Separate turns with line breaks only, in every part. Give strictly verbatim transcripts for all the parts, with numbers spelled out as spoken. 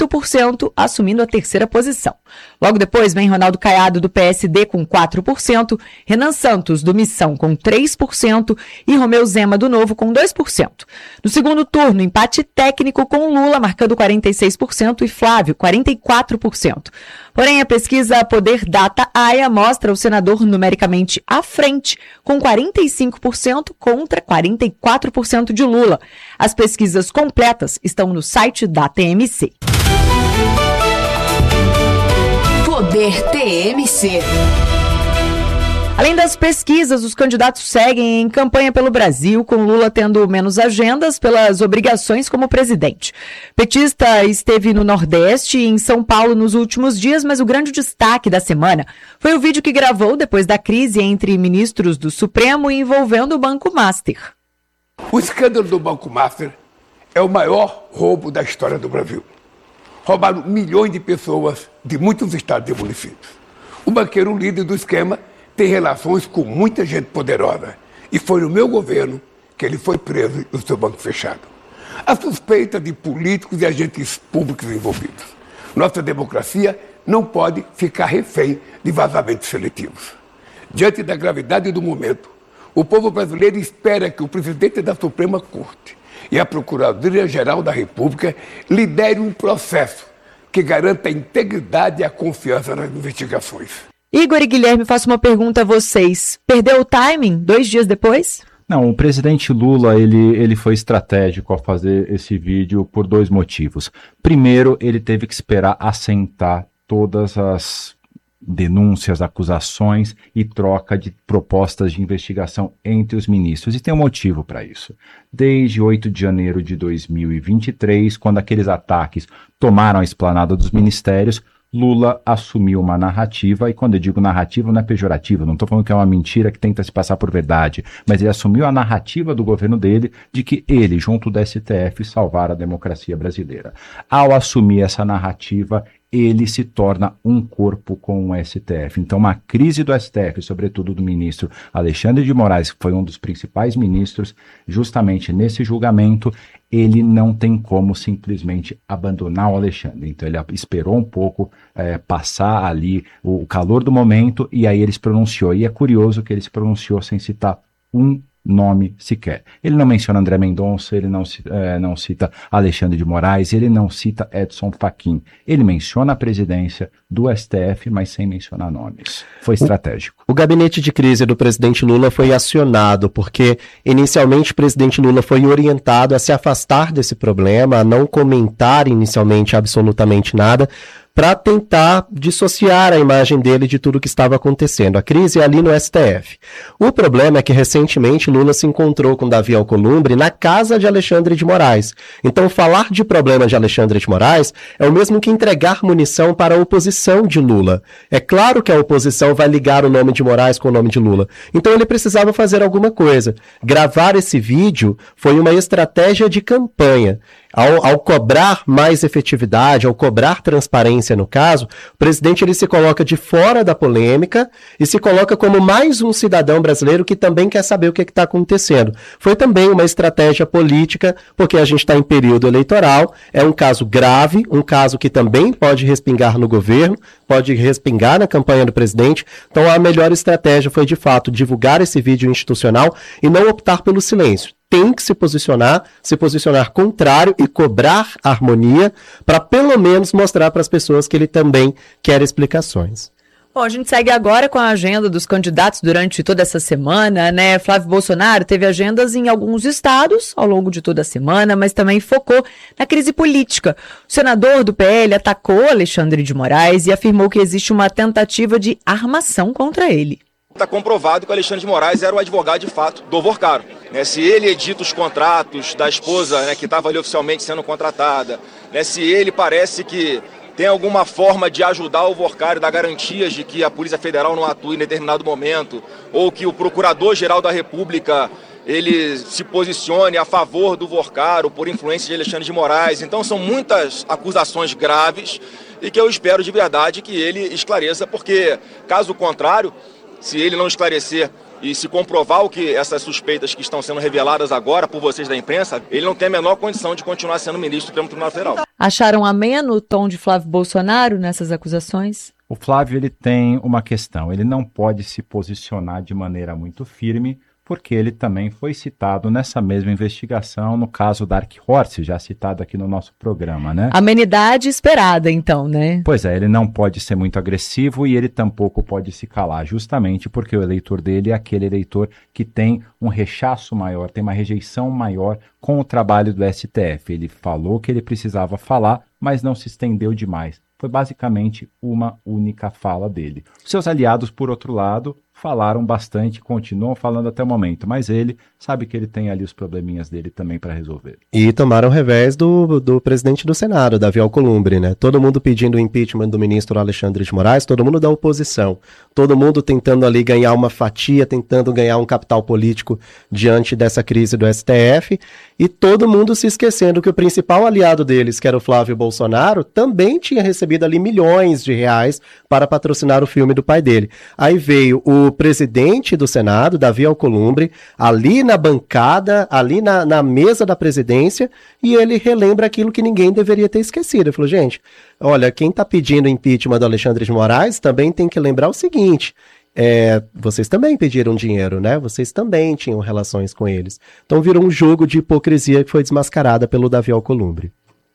oito por cento, assumindo a terceira posição. Logo depois vem Ronaldo Caiado, do P S D, com quatro por cento, Renan Santos, do Missão, com três por cento e Romeu Zema, do Novo, com dois por cento. No segundo turno, empate técnico com Lula, marcando quarenta e seis por cento, e Flávio, quarenta e quatro por cento. Porém, a pesquisa Poder Data A I A mostra o senador numericamente à frente, com quarenta e cinco por cento contra quarenta e quatro por cento de Lula. As pesquisas completas estão no site da T M C.
Poder T M C.
Além das pesquisas, os candidatos seguem em campanha pelo Brasil, com Lula tendo menos agendas pelas obrigações como presidente. Petista esteve no Nordeste e em São Paulo nos últimos dias, mas o grande destaque da semana foi o vídeo que gravou depois da crise entre ministros do Supremo envolvendo o Banco Master.
O escândalo do Banco Master é o maior roubo da história do Brasil. Roubaram milhões de pessoas de muitos estados e municípios. O banqueiro líder do esquema tem relações com muita gente poderosa. E foi no meu governo que ele foi preso e o seu banco fechado. A suspeita de políticos e agentes públicos envolvidos. Nossa democracia não pode ficar refém de vazamentos seletivos. Diante da gravidade do momento, o povo brasileiro espera que o presidente da Suprema Corte e a Procuradoria-Geral da República liderem um processo que garanta a integridade e a confiança nas investigações.
Igor e Guilherme, faço uma pergunta a vocês. Perdeu o timing dois dias depois?
Não, o presidente Lula ele, ele foi estratégico ao fazer esse vídeo por dois motivos. Primeiro, ele teve que esperar assentar todas as denúncias, acusações e troca de propostas de investigação entre os ministros. E tem um motivo para isso. Desde oito de janeiro de dois mil e vinte e três, quando aqueles ataques tomaram a esplanada dos ministérios, Lula assumiu uma narrativa, e quando eu digo narrativa não é pejorativo, não estou falando que é uma mentira que tenta se passar por verdade, mas ele assumiu a narrativa do governo dele de que ele, junto do S T F, salvar a democracia brasileira. Ao assumir essa narrativa, ele se torna um corpo com o S T F. Então, uma crise do S T F, sobretudo do ministro Alexandre de Moraes, que foi um dos principais ministros, justamente nesse julgamento, ele não tem como simplesmente abandonar o Alexandre. Então, ele esperou um pouco é, passar ali o calor do momento, e aí ele se pronunciou. E é curioso que ele se pronunciou sem citar um nome sequer. Ele não menciona André Mendonça, ele não, é, não cita Alexandre de Moraes, ele não cita Edson Fachin. Ele menciona a presidência do S T F, mas sem mencionar nomes. Foi estratégico.
O, o gabinete de crise do presidente Lula foi acionado porque, inicialmente, o presidente Lula foi orientado a se afastar desse problema, a não comentar inicialmente absolutamente nada, para tentar dissociar a imagem dele de tudo que estava acontecendo. A crise é ali no S T F. O problema é que, recentemente, Lula se encontrou com Davi Alcolumbre na casa de Alexandre de Moraes. Então, falar de problema de Alexandre de Moraes é o mesmo que entregar munição para a oposição de Lula. É claro que a oposição vai ligar o nome de Moraes com o nome de Lula. Então, ele precisava fazer alguma coisa. Gravar esse vídeo foi uma estratégia de campanha. Ao, ao cobrar mais efetividade, ao cobrar transparência no caso, o presidente ele se coloca de fora da polêmica e se coloca como mais um cidadão brasileiro que também quer saber o que está acontecendo. Foi também uma estratégia política, porque a gente está em período eleitoral, é um caso grave, um caso que também pode respingar no governo, pode respingar na campanha do presidente. Então a melhor estratégia foi, de fato, divulgar esse vídeo institucional e não optar pelo silêncio. Tem que se posicionar, se posicionar contrário e cobrar harmonia para pelo menos mostrar para as pessoas que ele também quer explicações.
Bom, a gente segue agora com a agenda dos candidatos durante toda essa semana, né? Flávio Bolsonaro teve agendas em alguns estados ao longo de toda a semana, mas também focou na crise política. O senador do P L atacou Alexandre de Moraes e afirmou que existe uma tentativa de armação contra ele.
Está comprovado que o Alexandre de Moraes era o advogado de fato do Vorcaro. Né? Se ele edita os contratos da esposa, né, que estava ali oficialmente sendo contratada, né, se ele parece que tem alguma forma de ajudar o Vorcaro, dar garantias de que a Polícia Federal não atue em determinado momento, ou que o Procurador-Geral da República ele se posicione a favor do Vorcaro por influência de Alexandre de Moraes. Então são muitas acusações graves e que eu espero de verdade que ele esclareça, porque caso contrário, se ele não esclarecer E se comprovar o que essas suspeitas que estão sendo reveladas agora por vocês da imprensa, ele não tem a menor condição de continuar sendo ministro do Supremo Tribunal Federal.
Acharam ameno o tom de Flávio Bolsonaro nessas acusações?
O Flávio ele tem uma questão, ele não pode se posicionar de maneira muito firme, porque ele também foi citado nessa mesma investigação no caso Dark Horse, já citado aqui no nosso programa, né?
Amenidade esperada, então, né?
Pois é, ele não pode ser muito agressivo e ele tampouco pode se calar, justamente porque o eleitor dele é aquele eleitor que tem um rechaço maior, tem uma rejeição maior com o trabalho do S T F. Ele falou que ele precisava falar, mas não se estendeu demais. Foi basicamente uma única fala dele. Seus aliados, por outro lado, falaram bastante, continuam falando até o momento, mas ele sabe que ele tem ali os probleminhas dele também para resolver.
E tomaram revés do, do presidente do Senado, Davi Alcolumbre, né? Todo mundo pedindo o impeachment do ministro Alexandre de Moraes, todo mundo da oposição, todo mundo tentando ali ganhar uma fatia, tentando ganhar um capital político diante dessa crise do S T F, e todo mundo se esquecendo que o principal aliado deles, que era o Flávio Bolsonaro, também tinha recebido ali milhões de reais para patrocinar o filme do pai dele. Aí veio o presidente do Senado, Davi Alcolumbre, ali na bancada, ali na, na mesa da presidência, e ele relembra aquilo que ninguém deveria ter esquecido. Ele falou, gente, olha, quem está pedindo o impeachment do Alexandre de Moraes também tem que lembrar o seguinte, é, vocês também pediram dinheiro, né? Vocês também tinham relações com eles. Então virou um jogo de hipocrisia que foi desmascarada pelo Davi Alcolumbre.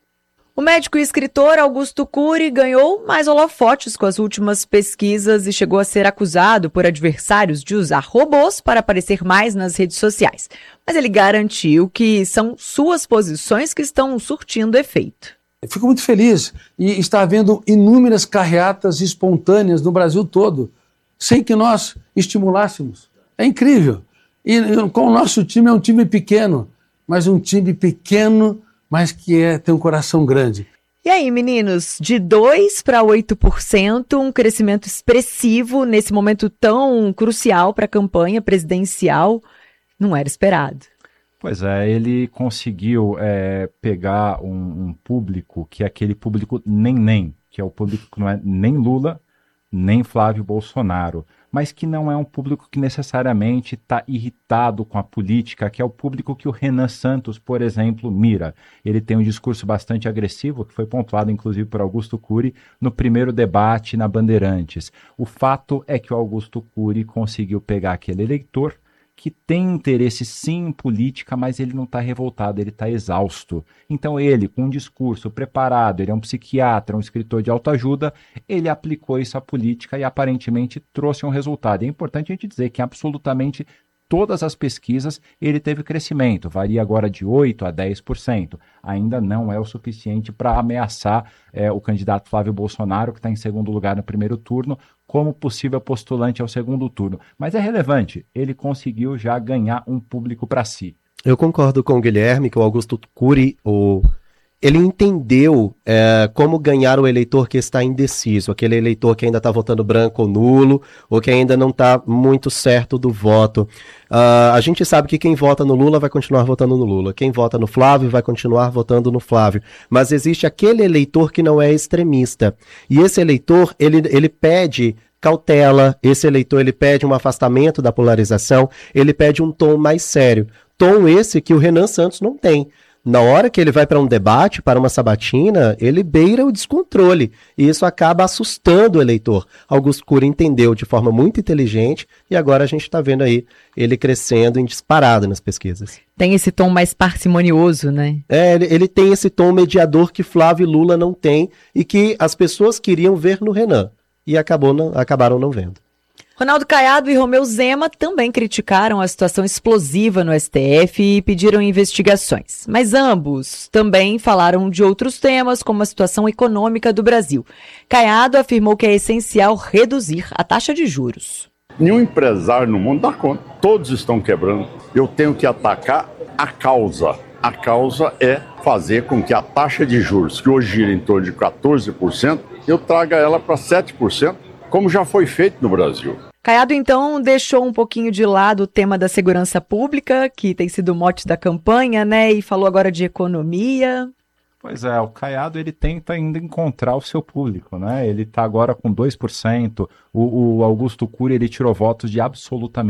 O médico e escritor Augusto Cury ganhou mais holofotes com as últimas pesquisas e chegou a ser acusado por adversários de usar robôs para aparecer mais nas redes sociais. Mas ele garantiu que são suas posições que estão surtindo efeito.
Eu fico muito feliz e está havendo inúmeras carreatas espontâneas no Brasil todo, sem que nós estimulássemos. É incrível. E com o nosso time é um time pequeno, mas um time pequeno mas que é, tem um coração grande.
E aí, meninos, de dois para oito por cento, um crescimento expressivo nesse momento tão crucial para a campanha presidencial, não era esperado.
Pois é, ele conseguiu é, pegar um, um público que é aquele público nem-nem, que é o público que não é nem Lula, nem Flávio Bolsonaro, mas que não é um público que necessariamente está irritado com a política, que é o público que o Renan Santos, por exemplo, mira. Ele tem um discurso bastante agressivo, que foi pontuado inclusive por Augusto Cury no primeiro debate na Bandeirantes. O fato é que o Augusto Cury conseguiu pegar aquele eleitor que tem interesse sim em política, mas ele não está revoltado, ele está exausto. Então ele, com um discurso preparado, ele é um psiquiatra, um escritor de autoajuda, ele aplicou isso à política e aparentemente trouxe um resultado. É importante a gente dizer que absolutamente todas as pesquisas ele teve crescimento, varia agora de oito a dez por cento. Ainda não é o suficiente para ameaçar é, o candidato Flávio Bolsonaro, que está em segundo lugar no primeiro turno, como possível postulante ao segundo turno. Mas é relevante, ele conseguiu já ganhar um público para si.
Eu concordo com o Guilherme, que o Augusto Cury, o... ele entendeu é, como ganhar o eleitor que está indeciso, aquele eleitor que ainda está votando branco ou nulo, ou que ainda não está muito certo do voto. Uh, a gente sabe que quem vota no Lula vai continuar votando no Lula, quem vota no Flávio vai continuar votando no Flávio, mas existe aquele eleitor que não é extremista, e esse eleitor, ele, ele pede cautela, esse eleitor ele pede um afastamento da polarização, ele pede um tom mais sério, tom esse que o Renan Santos não tem. Na hora que ele vai para um debate, para uma sabatina, ele beira o descontrole. E isso acaba assustando o eleitor. Augusto Cury entendeu de forma muito inteligente e agora a gente está vendo aí ele crescendo em disparada nas pesquisas.
Tem esse tom mais parcimonioso, né?
É, ele, ele tem esse tom mediador que Flávio e Lula não tem e que as pessoas queriam ver no Renan. E acabou não, acabaram não vendo.
Ronaldo Caiado e Romeu Zema também criticaram a situação explosiva no S T F e pediram investigações. Mas ambos também falaram de outros temas, como a situação econômica do Brasil. Caiado afirmou que é essencial reduzir a taxa de juros.
Nenhum empresário no mundo dá conta. Todos estão quebrando. Eu tenho que atacar a causa. A causa é fazer com que a taxa de juros, que hoje gira em torno de quatorze por cento, eu traga ela para sete por cento, como já foi feito no Brasil.
Caiado, então, deixou um pouquinho de lado o tema da segurança pública, que tem sido o mote da campanha, né? E falou agora de economia.
Pois é, o Caiado ele tenta ainda encontrar o seu público, né? Ele está agora com dois por cento. O, o Augusto Cury ele tirou votos de absolutamente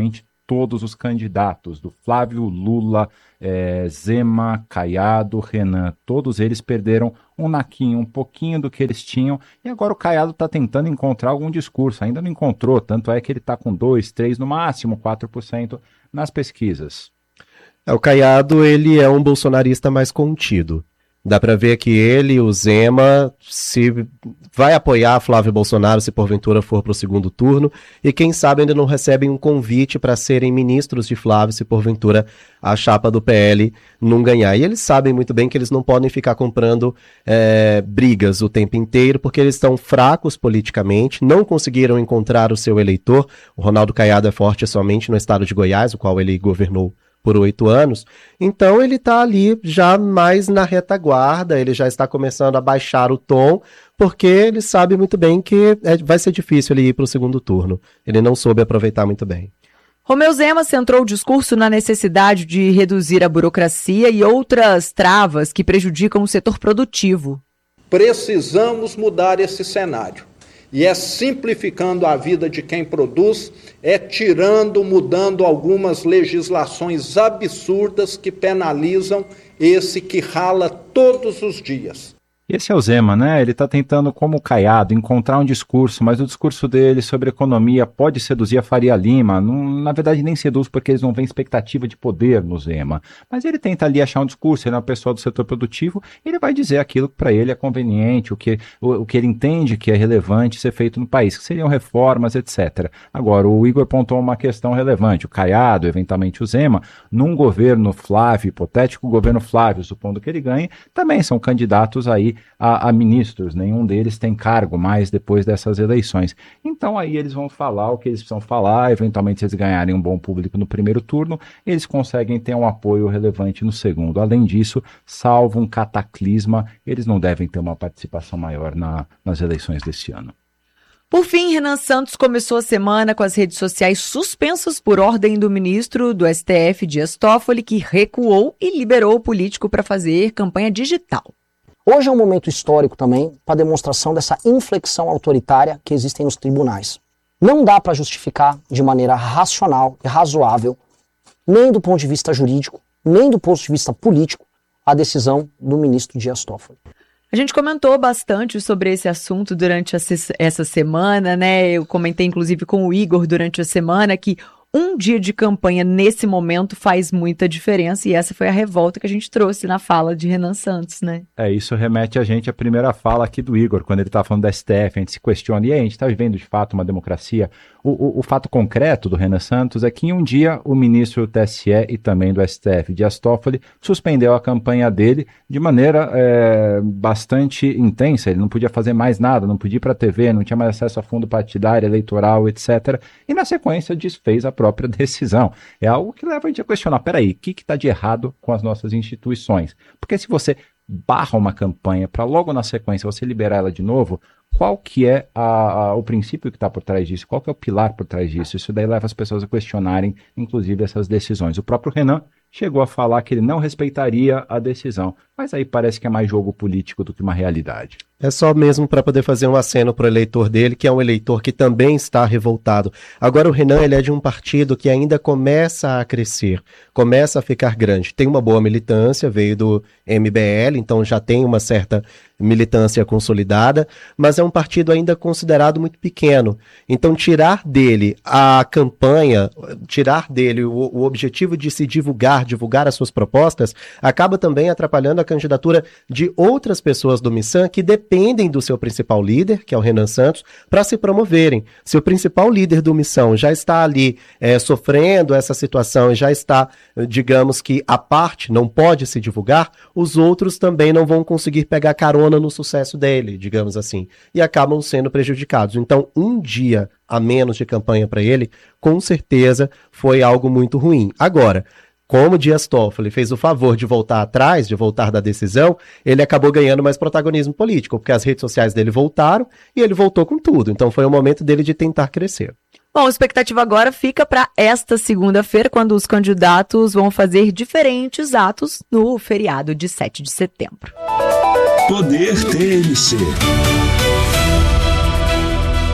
todos os candidatos, do Flávio, Lula, é, Zema, Caiado, Renan, todos eles perderam um naquinho, um pouquinho do que eles tinham, e agora o Caiado está tentando encontrar algum discurso, ainda não encontrou, tanto é que ele está com dois, três, no máximo quatro por cento nas pesquisas.
É, o Caiado, ele é um bolsonarista mais contido. Dá para ver que ele, o Zema, se vai apoiar Flávio Bolsonaro se porventura for para o segundo turno, e quem sabe ainda não recebem um convite para serem ministros de Flávio se porventura a chapa do P L não ganhar. E eles sabem muito bem que eles não podem ficar comprando é, brigas o tempo inteiro, porque eles estão fracos politicamente, não conseguiram encontrar o seu eleitor. O Ronaldo Caiado é forte somente no estado de Goiás, o qual ele governou por oito anos, então ele está ali já mais na retaguarda, ele já está começando a baixar o tom, porque ele sabe muito bem que é, vai ser difícil ele ir para o segundo turno. Ele não soube aproveitar muito bem.
Romeu Zema centrou o discurso na necessidade de reduzir a burocracia e outras travas que prejudicam o setor produtivo.
Precisamos mudar esse cenário. E é simplificando a vida de quem produz, é tirando, mudando algumas legislações absurdas que penalizam esse que rala todos os dias.
Esse é o Zema, né? Ele está tentando, como o Caiado, encontrar um discurso, mas o discurso dele sobre economia pode seduzir a Faria Lima. Não, na verdade, nem seduz porque eles não veem expectativa de poder no Zema. Mas ele tenta ali achar um discurso, ele é uma pessoa do setor produtivo, e ele vai dizer aquilo que para ele é conveniente, o que, o, o que ele entende que é relevante ser feito no país, que seriam reformas, etcétera. Agora, o Igor pontuou uma questão relevante. O Caiado, eventualmente o Zema, num governo Flávio, hipotético governo Flávio, supondo que ele ganhe, também são candidatos aí A, a ministros, nenhum deles tem cargo mais depois dessas eleições. Então aí eles vão falar o que eles precisam falar, eventualmente se eles ganharem um bom público no primeiro turno, eles conseguem ter um apoio relevante no segundo. Além disso, salvo um cataclisma, eles não devem ter uma participação maior na, nas eleições deste ano.
Por fim, Renan Santos começou a semana com as redes sociais suspensas por ordem do ministro do S T F, Dias Toffoli, que recuou e liberou o político para fazer campanha digital.
Hoje é um momento histórico também para demonstração dessa inflexão autoritária que existem nos tribunais. Não dá para justificar de maneira racional e razoável, nem do ponto de vista jurídico, nem do ponto de vista político, a decisão do ministro Dias Toffoli.
A gente comentou bastante sobre esse assunto durante essa semana, né? Eu comentei inclusive com o Igor durante a semana que um dia de campanha nesse momento faz muita diferença, e essa foi a revolta que a gente trouxe na fala de Renan Santos, né?
É, isso remete a gente à primeira fala aqui do Igor, quando ele estava falando da S T F, a gente se questiona, e aí, a gente está vivendo de fato uma democracia? O, o, o fato concreto do Renan Santos é que em um dia o ministro do T S E e também do S T F, Dias Toffoli, suspendeu a campanha dele de maneira é, bastante intensa. Ele não podia fazer mais nada, não podia ir para a T V, não tinha mais acesso a fundo partidário, eleitoral, etcétera. E na sequência desfez a própria decisão. É algo que leva a gente a questionar, peraí, o que está de errado com as nossas instituições? Porque se você barra uma campanha para logo na sequência você liberar ela de novo, qual que é a, a, o princípio que está por trás disso? Qual que é o pilar por trás disso? Isso daí leva as pessoas a questionarem, inclusive, essas decisões. O próprio Renan chegou a falar que ele não respeitaria a decisão, mas aí parece que é mais jogo político do que uma realidade.
É só mesmo para poder fazer um aceno para o eleitor dele, que é um eleitor que também está revoltado. Agora o Renan, ele é de um partido que ainda começa a crescer, começa a ficar grande. Tem uma boa militância, veio do M B L, então já tem uma certa militância consolidada, mas é um partido ainda considerado muito pequeno. Então tirar dele a campanha, tirar dele o, o objetivo de se divulgar, divulgar as suas propostas, acaba também atrapalhando a candidatura de outras pessoas do Missan que dependem do seu principal líder, que é o Renan Santos, para se promoverem. Se o principal líder do Missão já está ali é, sofrendo essa situação e já está, digamos que à parte, não pode se divulgar, os outros também não vão conseguir pegar carona no sucesso dele, digamos assim, e acabam sendo prejudicados. Então, um dia a menos de campanha para ele, com certeza foi algo muito ruim. Agora, como Dias Toffoli fez o favor de voltar atrás, de voltar da decisão, ele acabou ganhando mais protagonismo político, porque as redes sociais dele voltaram e ele voltou com tudo. Então foi o momento dele de tentar crescer.
Bom, a expectativa agora fica para esta segunda-feira, quando os candidatos vão fazer diferentes atos no feriado de sete de setembro.
Poder T M C.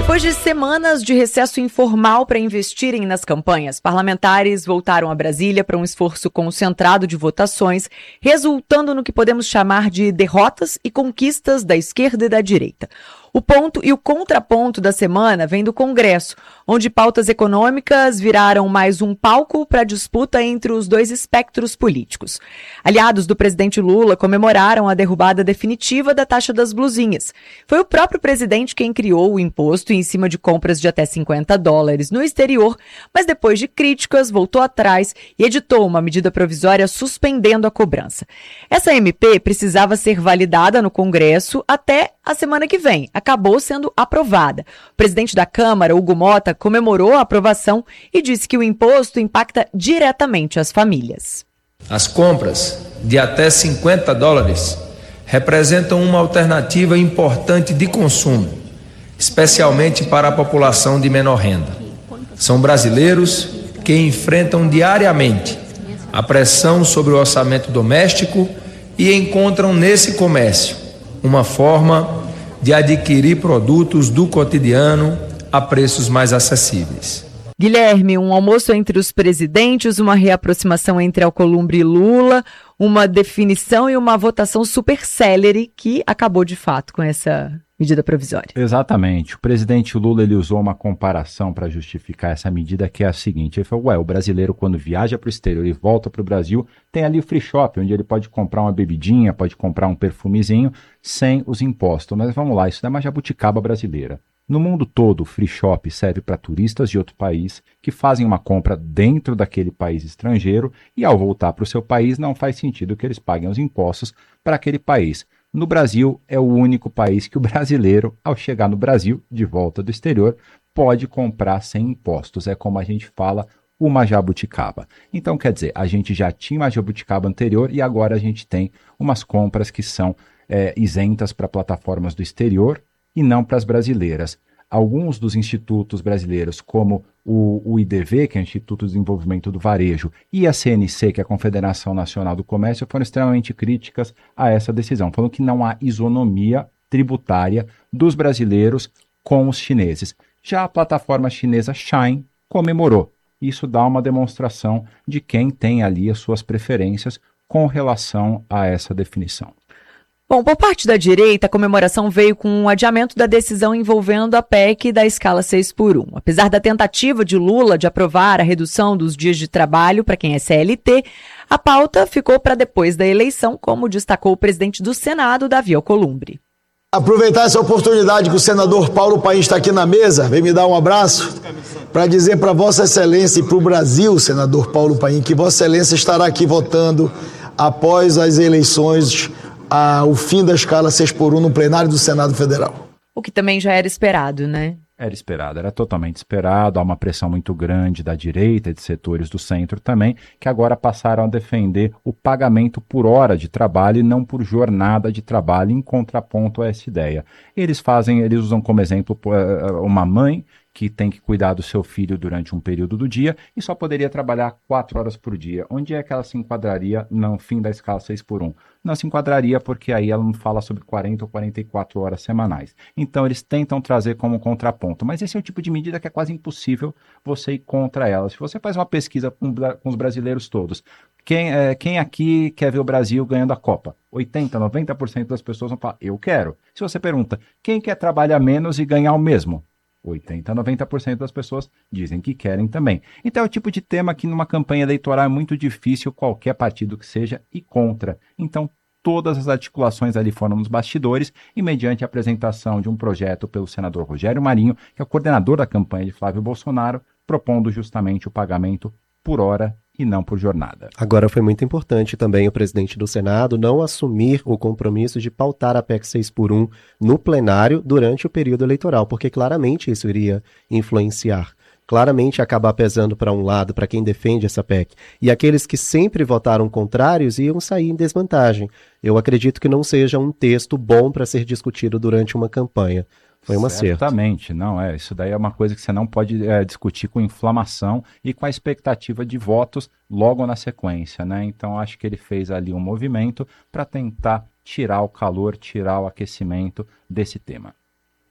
Depois de semanas de recesso informal para investirem nas campanhas, parlamentares voltaram a Brasília para um esforço concentrado de votações, resultando no que podemos chamar de derrotas e conquistas da esquerda e da direita. O ponto e o contraponto da semana vem do Congresso, onde pautas econômicas viraram mais um palco para a disputa entre os dois espectros políticos. Aliados do presidente Lula comemoraram a derrubada definitiva da taxa das blusinhas. Foi o próprio presidente quem criou o imposto em cima de compras de até cinquenta dólares no exterior, mas depois de críticas voltou atrás e editou uma medida provisória suspendendo a cobrança. Essa M P precisava ser validada no Congresso até a semana que vem. Acabou sendo aprovada. O presidente da Câmara, Hugo Mota, comemorou a aprovação e disse que o imposto impacta diretamente as famílias.
As compras de até cinquenta dólares representam uma alternativa importante de consumo, especialmente para a população de menor renda. São brasileiros que enfrentam diariamente a pressão sobre o orçamento doméstico e encontram nesse comércio uma forma de adquirir produtos do cotidiano a preços mais acessíveis.
Guilherme, um almoço entre os presidentes, uma reaproximação entre Alcolumbre e Lula, uma definição e uma votação super célere que acabou de fato com essa medida provisória.
Exatamente. O presidente Lula ele usou uma comparação para justificar essa medida, que é a seguinte. Ele falou, ué, o brasileiro quando viaja para o exterior e volta para o Brasil, tem ali o free shop, onde ele pode comprar uma bebidinha, pode comprar um perfumezinho, sem os impostos. Mas vamos lá, isso não é uma jabuticaba brasileira. No mundo todo, o free shop serve para turistas de outro país que fazem uma compra dentro daquele país estrangeiro e ao voltar para o seu país não faz sentido que eles paguem os impostos para aquele país. No Brasil, é o único país que o brasileiro, ao chegar no Brasil, de volta do exterior, pode comprar sem impostos. É como a gente fala, uma jabuticaba. Então, quer dizer, a gente já tinha uma jabuticaba anterior e agora a gente tem umas compras que são é, isentas para plataformas do exterior e não para as brasileiras. Alguns dos institutos brasileiros, como o, o I D V, que é o Instituto de Desenvolvimento do Varejo, e a C N C, que é a Confederação Nacional do Comércio, foram extremamente críticas a essa decisão, falando que não há isonomia tributária dos brasileiros com os chineses. Já a plataforma chinesa Shine comemorou. Isso dá uma demonstração de quem tem ali as suas preferências com relação a essa definição.
Bom, por parte da direita, a comemoração veio com um adiamento da decisão envolvendo a P E C da escala seis por um. Apesar da tentativa de Lula de aprovar a redução dos dias de trabalho para quem é C L T, a pauta ficou para depois da eleição, como destacou o presidente do Senado, Davi Alcolumbre.
Aproveitar essa oportunidade que o senador Paulo Paim está aqui na mesa, vem me dar um abraço, para dizer para Vossa Excelência e para o Brasil, senador Paulo Paim, que Vossa Excelência estará aqui votando após as eleições a, o fim da escala seis por um no plenário do Senado Federal.
O que também já era esperado, né?
Era esperado, era totalmente esperado, há uma pressão muito grande da direita e de setores do centro também, que agora passaram a defender o pagamento por hora de trabalho e não por jornada de trabalho, em contraponto a essa ideia. Eles fazem, eles usam como exemplo uma mãe que tem que cuidar do seu filho durante um período do dia e só poderia trabalhar quatro horas por dia. Onde é que ela se enquadraria no fim da escala seis por um? Não se enquadraria porque aí ela não fala sobre quarenta ou quarenta e quatro horas semanais. Então eles tentam trazer como contraponto, mas esse é o tipo de medida que é quase impossível você ir contra ela. Se você faz uma pesquisa com, com os brasileiros todos, quem, é, quem aqui quer ver o Brasil ganhando a Copa? oitenta, noventa por cento das pessoas vão falar, eu quero. Se você pergunta, quem quer trabalhar menos e ganhar o mesmo? oitenta, noventa por cento das pessoas dizem que querem também. Então é o tipo de tema que numa campanha eleitoral é muito difícil qualquer partido que seja ir contra. Então todas as articulações ali foram nos bastidores e mediante a apresentação de um projeto pelo senador Rogério Marinho, que é o coordenador da campanha de Flávio Bolsonaro, propondo justamente o pagamento por hora e não por jornada.
Agora foi muito importante também o presidente do Senado não assumir o compromisso de pautar a P E C seis por um no plenário durante o período eleitoral, porque claramente isso iria influenciar, claramente acabar pesando para um lado, para quem defende essa P E C. E aqueles que sempre votaram contrários iam sair em desvantagem. Eu acredito que não seja um texto bom para ser discutido durante uma campanha. Foi um acerto.
Certamente, não é. Isso daí é uma coisa que você não pode é, discutir com inflamação e com a expectativa de votos logo na sequência, né? Então acho que ele fez ali um movimento para tentar tirar o calor, tirar o aquecimento desse tema.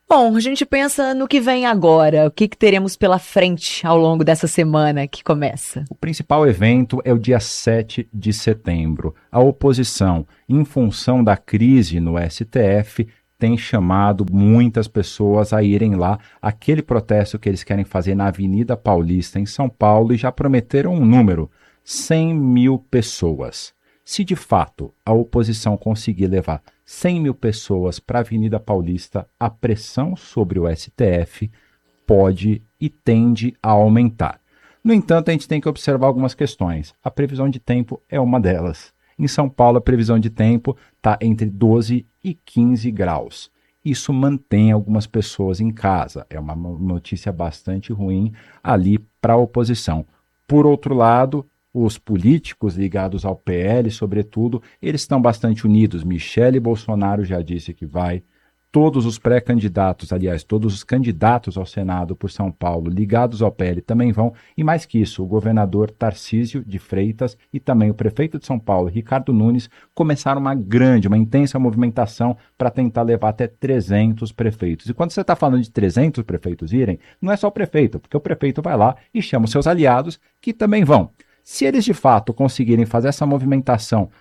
Bom, a gente pensa no que vem agora, o que, que teremos pela frente ao longo dessa semana que começa.
O principal evento é o dia sete de setembro. A oposição, em função da crise no S T F, tem chamado muitas pessoas a irem lá, aquele protesto que eles querem fazer na Avenida Paulista, em São Paulo, e já prometeram um número, cem mil pessoas. Se de fato a oposição conseguir levar cem mil pessoas para a Avenida Paulista, a pressão sobre o S T F pode e tende a aumentar. No entanto, a gente tem que observar algumas questões. A previsão de tempo é uma delas. Em São Paulo, a previsão de tempo está entre doze e quinze graus. Isso mantém algumas pessoas em casa. É uma notícia bastante ruim ali para a oposição. Por outro lado, os políticos ligados ao P L, sobretudo, eles estão bastante unidos. Michele Bolsonaro já disse que vai. Todos os pré-candidatos, aliás, todos os candidatos ao Senado por São Paulo ligados ao P L também vão. E mais que isso, o governador Tarcísio de Freitas e também o prefeito de São Paulo, Ricardo Nunes, começaram uma grande, uma intensa movimentação para tentar levar até trezentos prefeitos. E quando você está falando de trezentos prefeitos irem, não é só o prefeito, porque o prefeito vai lá e chama os seus aliados que também vão. Se eles de fato conseguirem fazer essa movimentação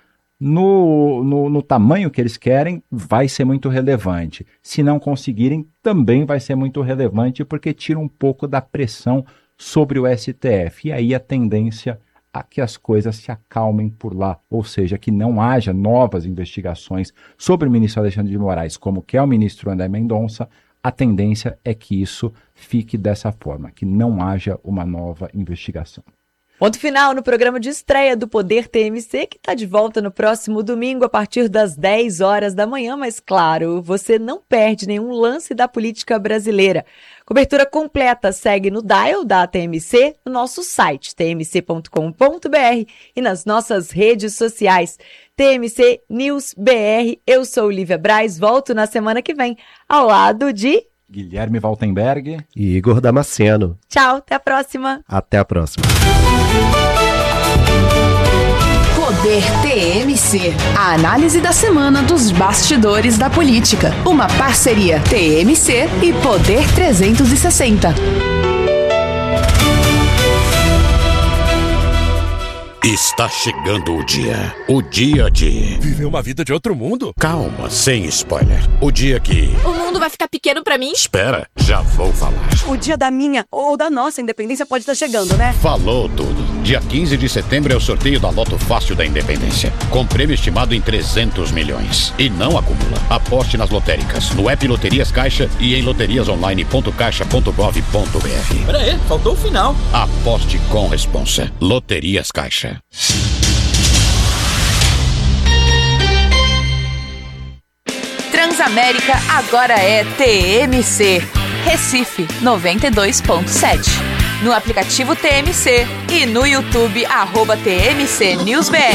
no, no, no tamanho que eles querem, vai ser muito relevante. Se não conseguirem, também vai ser muito relevante, porque tira um pouco da pressão sobre o S T F. E aí a tendência a que as coisas se acalmem por lá, ou seja, que não haja novas investigações sobre o ministro Alexandre de Moraes, como quer o ministro André Mendonça. A tendência é que isso fique dessa forma, que não haja uma nova investigação.
Ponto final no programa de estreia do Poder T M C, que está de volta no próximo domingo a partir das dez horas da manhã, mas claro, você não perde nenhum lance da política brasileira. Cobertura completa segue no dial da T M C, no nosso site t m c ponto com ponto b r e nas nossas redes sociais. T M C News B R, eu sou Lívia Braz, volto na semana que vem, ao lado de
Guilherme Waltenberg
e Igor Damasceno.
Tchau, até a próxima.
Até a próxima.
Poder T M C. A análise da semana dos bastidores da política. Uma parceria T M C e Poder trezentos e sessenta.
Está chegando o dia. O dia de...
viver uma vida de outro mundo?
Calma, sem spoiler. O dia que...
o mundo vai ficar pequeno pra mim?
Espera, já vou falar.
O dia da minha ou da nossa independência pode estar chegando, né?
Falou tudo. Dia quinze de setembro é o sorteio da Loto Fácil da Independência. Com prêmio estimado em trezentos milhões. E não acumula. Aposte nas lotéricas, no app Loterias Caixa e em loterias online ponto caixa ponto gov ponto b r.
Pera aí, faltou o final.
Aposte com responsa. Loterias Caixa.
Transamérica agora é T M C. Recife noventa e dois ponto sete. No aplicativo T M C e no YouTube, arroba T M C News B R.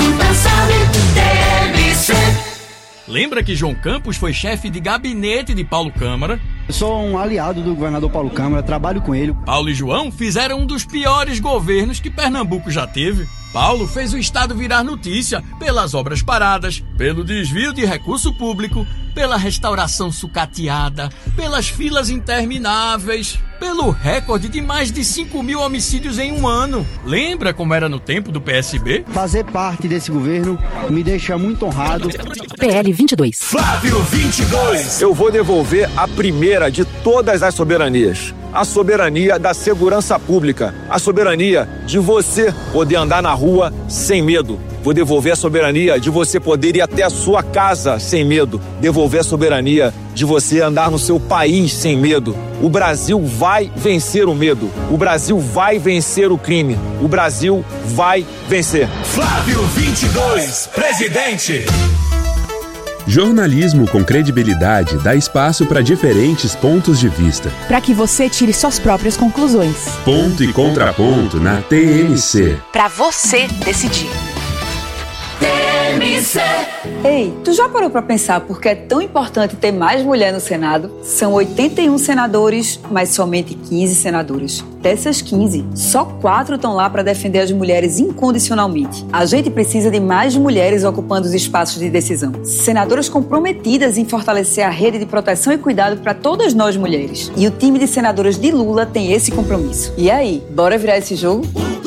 Lembra que João Campos foi chefe de gabinete de Paulo Câmara?
Eu sou um aliado do governador Paulo Câmara, trabalho com ele.
Paulo e João fizeram um dos piores governos que Pernambuco já teve. Paulo fez o estado virar notícia pelas obras paradas, pelo desvio de recurso público, pela restauração sucateada, pelas filas intermináveis, pelo recorde de mais de cinco mil homicídios em um ano. Lembra como era no tempo do P S B?
Fazer parte desse governo me deixa muito honrado.
P L vinte e dois.
Flávio vinte e dois. Eu vou devolver a primeira de todas as soberanias. A soberania da segurança pública. A soberania de você poder andar na rua sem medo. Vou devolver a soberania de você poder ir até a sua casa sem medo. Devolver a soberania de você andar no seu país sem medo. O Brasil vai vencer o medo. O Brasil vai vencer o crime. O Brasil vai vencer.
Flávio vinte e dois, presidente.
Jornalismo com credibilidade dá espaço para diferentes pontos de vista.
Para que você tire suas próprias conclusões.
Ponto e contraponto na T M C.
Para você decidir.
T M C.
Ei, tu já parou pra pensar por que é tão importante ter mais mulher no Senado? São oitenta e um senadores, mas somente quinze senadoras. Dessas quinze, só quatro estão lá para defender as mulheres incondicionalmente. A gente precisa de mais mulheres ocupando os espaços de decisão. Senadoras comprometidas em fortalecer a rede de proteção e cuidado para todas nós mulheres. E o time de senadoras de Lula tem esse compromisso. E aí, bora virar esse jogo?